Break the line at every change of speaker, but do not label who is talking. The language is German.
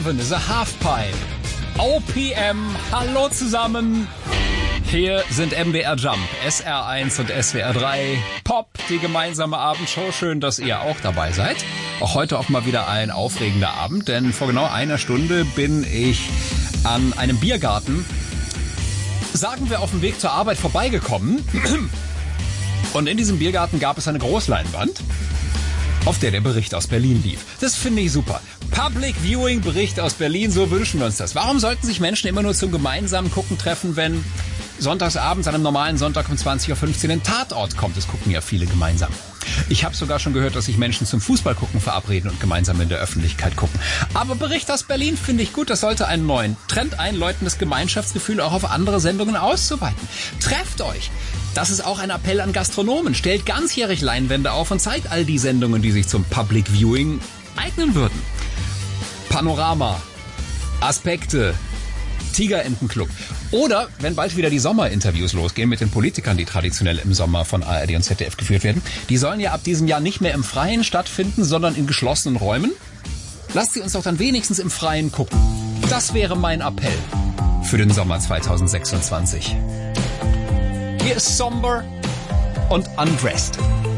Heaven is a Halfpipe. OPM, hallo zusammen. Hier sind MDR Jump, SR1 und SWR 3. Pop, die gemeinsame Abendshow. Schön, dass ihr auch dabei seid. Auch heute auch mal wieder ein aufregender Abend, denn vor genau einer Stunde bin ich an einem Biergarten, sagen wir, auf dem Weg zur Arbeit vorbeigekommen. Und in diesem Biergarten gab es eine Großleinwand, auf der der Bericht aus Berlin lief. Das finde ich super. Public Viewing Bericht aus Berlin, so wünschen wir uns das. Warum sollten sich Menschen immer nur zum gemeinsamen Gucken treffen, wenn sonntagsabends an einem normalen Sonntag um 20.15 Uhr ein Tatort kommt? Das gucken ja viele gemeinsam. Ich habe sogar schon gehört, dass sich Menschen zum Fußballgucken verabreden und gemeinsam in der Öffentlichkeit gucken. Aber Bericht aus Berlin finde ich gut. Das sollte einen neuen Trend einläuten, das Gemeinschaftsgefühl auch auf andere Sendungen auszuweiten. Trefft euch! Das ist auch ein Appell an Gastronomen. Stellt ganzjährig Leinwände auf und zeigt all die Sendungen, die sich zum Public Viewing eignen würden. Panorama, Aspekte, Tigerentenclub. Oder, wenn bald wieder die Sommerinterviews losgehen mit den Politikern, die traditionell im Sommer von ARD und ZDF geführt werden, die sollen ja ab diesem Jahr nicht mehr im Freien stattfinden, sondern in geschlossenen Räumen. Lasst sie uns doch dann wenigstens im Freien gucken. Das wäre mein Appell für den Sommer 2026. Hier ist Somber und Undressed.